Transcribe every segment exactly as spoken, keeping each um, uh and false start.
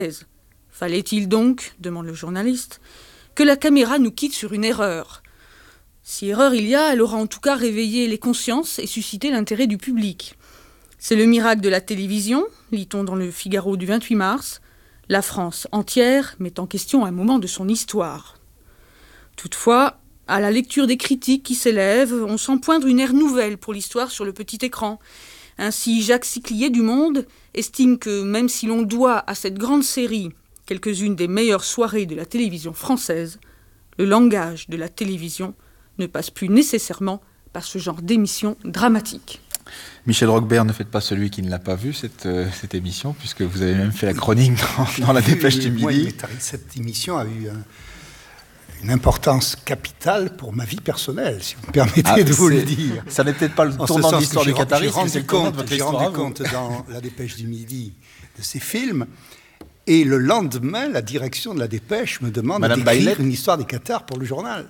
Fallait-il donc, demande le journaliste, que la caméra nous quitte sur une erreur ? Si erreur il y a, elle aura en tout cas réveillé les consciences et suscité l'intérêt du public. C'est le miracle de la télévision, lit-on dans le Figaro du vingt-huit mars. La France entière met en question un moment de son histoire. Toutefois, à la lecture des critiques qui s'élèvent, on sent poindre une ère nouvelle pour l'histoire sur le petit écran. Ainsi, Jacques Siclier du Monde estime que même si l'on doit à cette grande série quelques-unes des meilleures soirées de la télévision française, le langage de la télévision ne passe plus nécessairement par ce genre d'émission dramatique. Michel Roquebert, ne faites pas celui qui ne l'a pas vu, cette, euh, cette émission, puisque vous avez même fait la chronique dans, dans la Dépêche du Midi. Oui, cette émission a eu un, une importance capitale pour ma vie personnelle, si vous me permettez ah, de vous le dire. Ça n'est peut-être pas le tournant de l'histoire du qatarisme, mais c'est le tournant de votre histoire. J'ai rendu compte dans la Dépêche du Midi de ces films. Et le lendemain, la direction de la Dépêche me demande Madame d'écrire Baillet. Une histoire des Qatars pour le journal.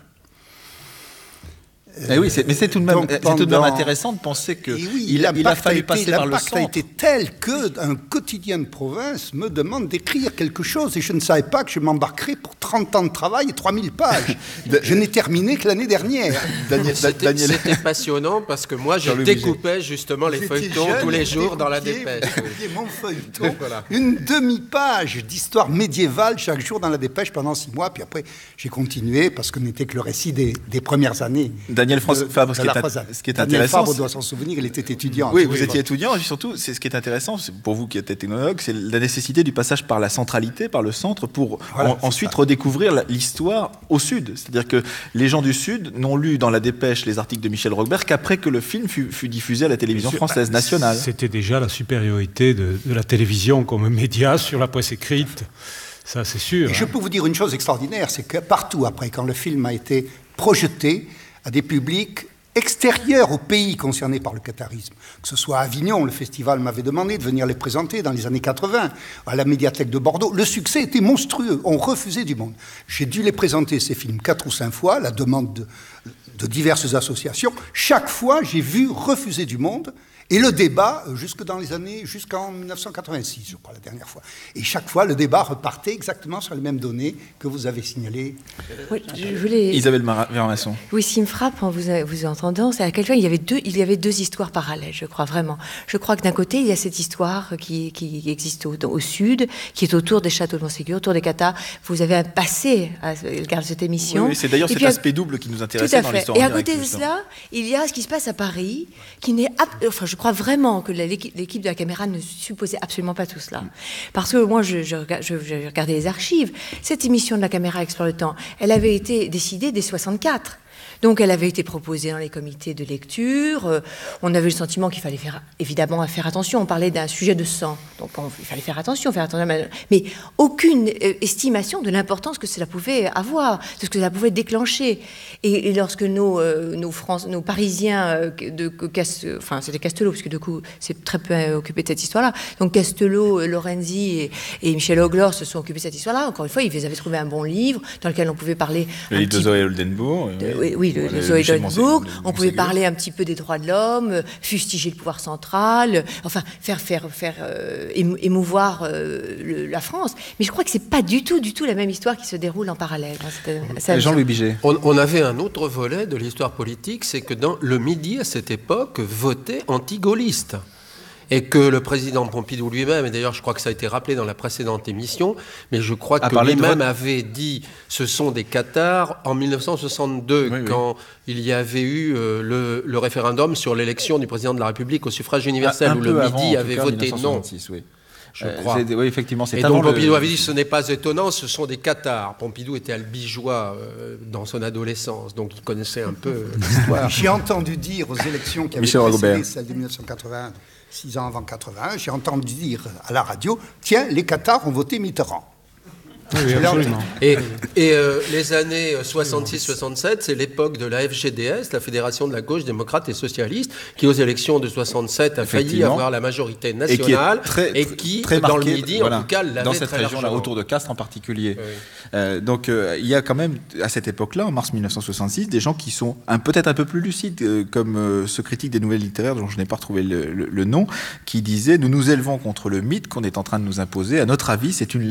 Eh oui, c'est, mais c'est tout de même, Donc, pendant... c'est tout de même intéressant de penser que oui, il, a, il a fallu a été, passer par le centre. L'impact a été tel qu'un quotidien de province me demande d'écrire quelque chose et je ne savais pas que je m'embarquerais pour trente ans de travail et trois mille pages. Je n'ai terminé que l'année dernière. Daniel, c'était, Daniel... c'était passionnant parce que moi, je découpais justement les feuilletons tous les jours dans la Dépêche. Mon feuilleton, voilà. Une demi-page d'histoire médiévale chaque jour dans la Dépêche pendant six mois. Puis après, j'ai continué parce que ce n'était que le récit des, des premières années. Daniel France, Fabre, ce, ce qui est Daniel intéressant, Fabre doit s'en souvenir, il était étudiant. Oui, vous oui, étiez étudiant, et surtout, c'est ce qui est intéressant, c'est pour vous qui êtes technologue, c'est la nécessité du passage par la centralité, par le centre, pour voilà, en, ensuite ça. redécouvrir l'histoire au sud. C'est-à-dire que les gens du sud n'ont lu dans la Dépêche les articles de Michel Roquebert qu'après que le film fut, fut diffusé à la télévision française nationale. C'était déjà la supériorité de, de la télévision comme média sur la presse écrite. Ça, c'est sûr. Et hein. je peux vous dire une chose extraordinaire, c'est que partout après, quand le film a été projeté à des publics extérieurs au pays concerné par le qatarisme, que ce soit à Avignon, le festival m'avait demandé de venir les présenter dans les années quatre-vingts, à la médiathèque de Bordeaux, le succès était monstrueux, on refusait du monde. J'ai dû les présenter, ces films, quatre ou cinq fois, à la demande de, de diverses associations. Chaque fois, j'ai vu refuser du monde. Et le débat, jusque dans les années, jusqu'en dix-neuf cent quatre-vingt-six, je crois, la dernière fois. Et chaque fois, le débat repartait exactement sur les mêmes données que vous avez signalées. Oui, je voulais... Isabelle Vermasson. Oui, ce qui me frappe en vous, vous entendant, c'est à quel point il y avait deux, il y avait deux histoires parallèles, je crois vraiment. Je crois que d'un côté, il y a cette histoire qui, qui existe au, au sud, qui est autour des châteaux de Montségur, autour des Qatars. Vous avez un passé à regarder cette émission. Oui, oui, c'est d'ailleurs et cet aspect à... double qui nous intéressait dans l'histoire. Et à côté de cela, il y a ce qui se passe à Paris, qui n'est... Enfin, je Je crois vraiment que l'équipe, l'équipe de la caméra ne supposait absolument pas tout cela. Parce que moi, je, je, je, je regardais les archives. Cette émission de la caméra Explore le temps, elle avait été décidée dès soixante-quatre. Donc, elle avait été proposée dans les comités de lecture. Euh, on avait le sentiment qu'il fallait faire, évidemment faire attention. On parlait d'un sujet de sang. Donc, on, il fallait faire attention, faire attention. Mais aucune euh, estimation de l'importance que cela pouvait avoir, de ce que cela pouvait déclencher. Et, et lorsque nos, euh, nos, France, nos Parisiens, euh, de, Cast, enfin, c'était Castelot, parce que du coup, c'est très peu euh, occupé de cette histoire-là. Donc, Castelot, euh, Lorenzi et, et Michel Auglor se sont occupés de cette histoire-là. Encore une fois, ils avaient trouvé un bon livre dans lequel on pouvait parler... Le livre de Zoé Oldenbourg. Oui, oui. Le, le Zoé Oldenbourg, on pouvait parler un petit peu des droits de l'homme, fustiger le pouvoir central, enfin faire faire faire euh, émouvoir euh, le, la France. Mais je crois que c'est pas du tout du tout la même histoire qui se déroule en parallèle. Hein, Jean-Louis Biget. On, on avait un autre volet de l'histoire politique, c'est que dans le Midi à cette époque votait anti-gaulliste. Et que le président Pompidou lui-même, et d'ailleurs je crois que ça a été rappelé dans la précédente émission, mais je crois que lui-même votre... avait dit ce sont des Qatars en dix-neuf cent soixante-deux, oui, quand oui. il y avait eu euh, le, le référendum sur l'élection du président de la République au suffrage universel, un où le Midi avant, avait cas, voté non. Oui. Je crois. Euh, oui, effectivement, c'est et avant donc Pompidou le... avait dit ce n'est pas étonnant, ce sont des Qatars. Pompidou était albigeois euh, dans son adolescence, donc il connaissait un peu l'histoire. J'ai entendu dire aux élections qui avaient Michel précédé celle de dix-neuf cent quatre-vingt, six ans avant quatre-vingt-un, j'ai entendu dire à la radio, tiens, les Qatars ont voté Mitterrand. Oui, absolument. Et, et euh, les années soixante-six soixante-sept, c'est l'époque de la F G D S, la Fédération de la gauche démocrate et socialiste, qui aux élections de soixante-sept a failli avoir la majorité nationale et qui, très, et qui très dans marqué, le Midi, voilà, en tout cas, l'avait dans cette très région-là, largement. autour de Castres en particulier. Oui. Euh, donc euh, il y a quand même, à cette époque-là, en mars dix-neuf cent soixante-six, des gens qui sont un, peut-être un peu plus lucides, euh, comme euh, ce critique des nouvelles littéraires, dont je n'ai pas retrouvé le, le, le nom, qui disait « Nous nous élevons contre le mythe qu'on est en train de nous imposer. À notre avis, c'est une légende. »